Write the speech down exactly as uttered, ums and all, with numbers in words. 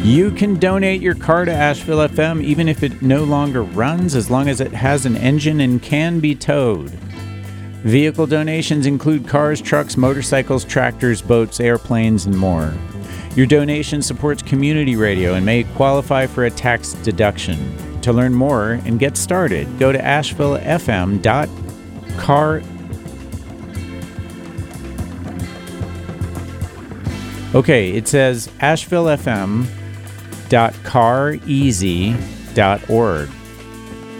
You can donate your car to Asheville F M even if it no longer runs, as long as it has an engine and can be towed. Vehicle donations include cars, trucks, motorcycles, tractors, boats, airplanes, and more. Your donation supports community radio and may qualify for a tax deduction. To learn more and get started, go to asheville f m dot car. Okay, it says asheville f m dot car easy dot org.